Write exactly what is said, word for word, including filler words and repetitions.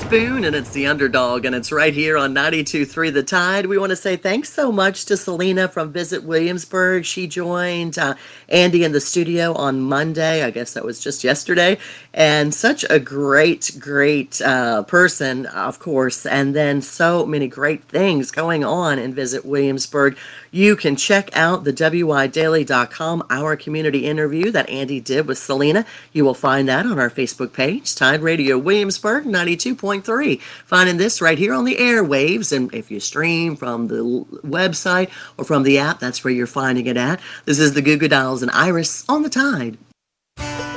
Witherspoon, and it's the Underdog, and it's right here on ninety-two point three The Tide. We want to say thanks so much to Selena from Visit Williamsburg. She joined uh, Andy in the studio on Monday. I guess that was just yesterday. And such a great, great uh, person, of course. And then so many great things going on in Visit Williamsburg. You can check out the W I daily dot com, our community interview that Andy did with Selena. You will find that on our Facebook page, Tide Radio Williamsburg ninety-two point three. Finding this right here on the airwaves, and if you stream from the website or from the app, that's where you're finding it at. This is the Goo Goo Dolls and Iris on the Tide.